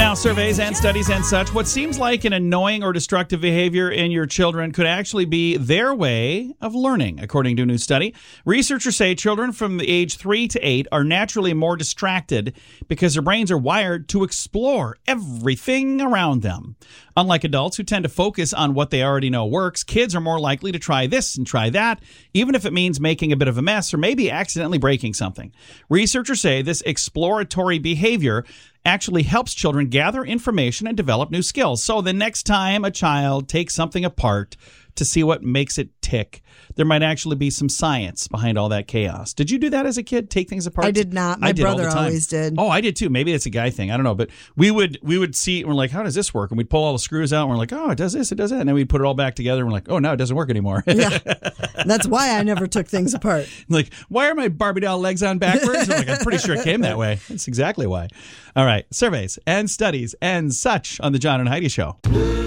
Now, surveys and studies and such, what seems like an annoying or destructive behavior in your children could actually be their way of learning, according to a new study. Researchers say children from the age 3 to 8 are naturally more distracted because their brains are wired to explore everything around them. Unlike adults who tend to focus on what they already know works, kids are more likely to try this and try that, even if it means making a bit of a mess or maybe accidentally breaking something. Researchers say this exploratory behavior actually helps children gather information and develop new skills. So the next time a child takes something apart to see what makes it tick, there might actually be some science behind all that chaos. Did you do that as a kid? Take things apart? I did not. My brother always did. Oh, I did too. Maybe it's a guy thing. I don't know. But we would see, and we're like, how does this work? And we'd pull all the screws out, and we're like, oh, it does this, it does that. And then we'd put it all back together, and we're like, oh, no, it doesn't work anymore. Yeah. That's why I never took things apart. Like, why are my Barbie doll legs on backwards? I'm pretty sure it came that way. That's exactly why. All right. Surveys and studies and such on the John and Heidi Show.